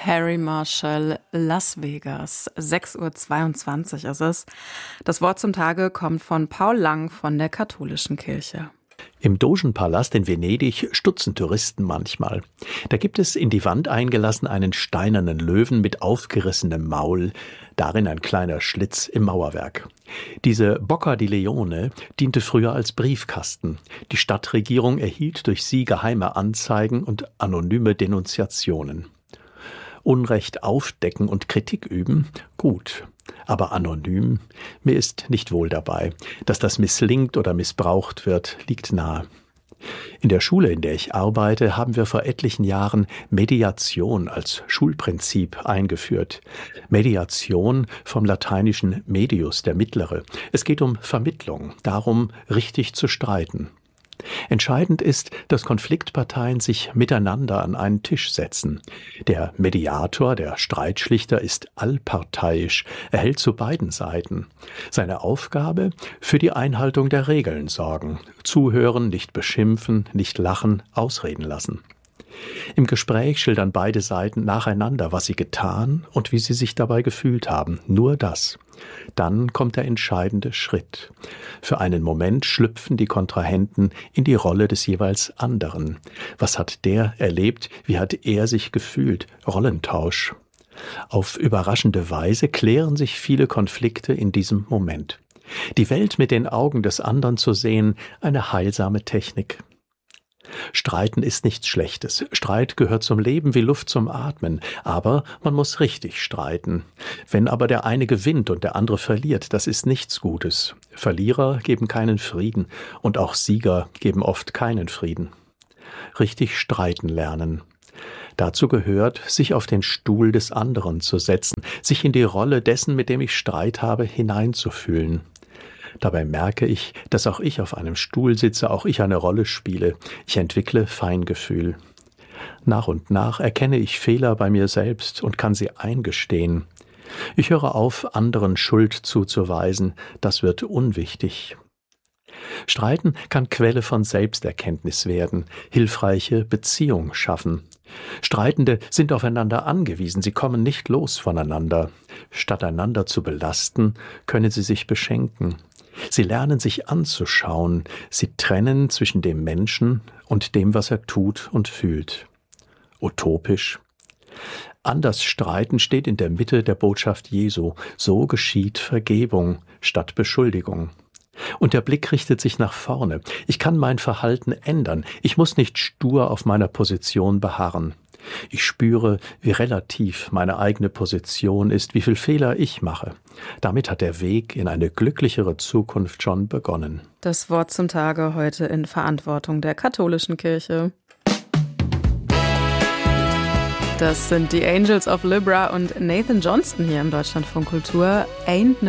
Harry Marshall, Las Vegas. 6:22 Uhr ist es. Das Wort zum Tage kommt von Paul Lang von der Katholischen Kirche. Im Dogenpalast in Venedig stutzen Touristen manchmal. Da gibt es in die Wand eingelassen einen steinernen Löwen mit aufgerissenem Maul, darin ein kleiner Schlitz im Mauerwerk. Diese Bocca di Leone diente früher als Briefkasten. Die Stadtregierung erhielt durch sie geheime Anzeigen und anonyme Denunziationen. Unrecht aufdecken und Kritik üben? Gut. Aber anonym? Mir ist nicht wohl dabei. Dass das misslingt oder missbraucht wird, liegt nahe. In der Schule, in der ich arbeite, haben wir vor etlichen Jahren Mediation als Schulprinzip eingeführt. Mediation vom lateinischen medius, der Mittlere. Es geht um Vermittlung, darum, richtig zu streiten. Entscheidend ist, dass Konfliktparteien sich miteinander an einen Tisch setzen. Der Mediator, der Streitschlichter, ist allparteiisch, er hält zu beiden Seiten. Seine Aufgabe? Für die Einhaltung der Regeln sorgen. Zuhören, nicht beschimpfen, nicht lachen, ausreden lassen. Im Gespräch schildern beide Seiten nacheinander, was sie getan und wie sie sich dabei gefühlt haben. Nur das. Dann kommt der entscheidende Schritt. Für einen Moment schlüpfen die Kontrahenten in die Rolle des jeweils anderen. Was hat der erlebt? Wie hat er sich gefühlt? Rollentausch. Auf überraschende Weise klären sich viele Konflikte in diesem Moment. Die Welt mit den Augen des anderen zu sehen, eine heilsame Technik. Streiten ist nichts Schlechtes. Streit gehört zum Leben wie Luft zum Atmen. Aber man muss richtig streiten. Wenn aber der eine gewinnt und der andere verliert, das ist nichts Gutes. Verlierer geben keinen Frieden und auch Sieger geben oft keinen Frieden. Richtig streiten lernen. Dazu gehört, sich auf den Stuhl des anderen zu setzen, sich in die Rolle dessen, mit dem ich Streit habe, hineinzufühlen. Dabei merke ich, dass auch ich auf einem Stuhl sitze, auch ich eine Rolle spiele. Ich entwickle Feingefühl. Nach und nach erkenne ich Fehler bei mir selbst und kann sie eingestehen. Ich höre auf, anderen Schuld zuzuweisen. Das wird unwichtig. Streiten kann Quelle von Selbsterkenntnis werden, hilfreiche Beziehung schaffen. Streitende sind aufeinander angewiesen, sie kommen nicht los voneinander. Statt einander zu belasten, können sie sich beschenken. Sie lernen sich anzuschauen, sie trennen zwischen dem Menschen und dem, was er tut und fühlt. Utopisch? Anders streiten steht in der Mitte der Botschaft Jesu. So geschieht Vergebung statt Beschuldigung. Und der Blick richtet sich nach vorne. Ich kann mein Verhalten ändern. Ich muss nicht stur auf meiner Position beharren. Ich spüre, wie relativ meine eigene Position ist, wie viel Fehler ich mache. Damit hat der Weg in eine glücklichere Zukunft schon begonnen. Das Wort zum Tage heute in Verantwortung der Katholischen Kirche. Das sind die Angels of Libra und Nathan Johnston hier im Deutschlandfunk Kultur. Ain't No